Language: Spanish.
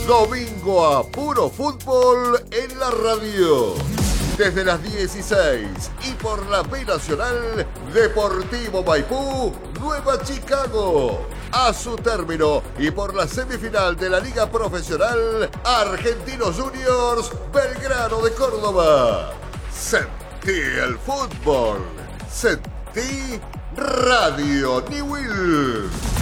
Domingo a puro fútbol en la radio. Desde las 16 y por la B Nacional, Deportivo Maipú, Nueva Chicago. A su término y por la semifinal de la Liga Profesional, Argentinos Juniors, Belgrano de Córdoba. Sentí el fútbol. Sentí Radio Newell.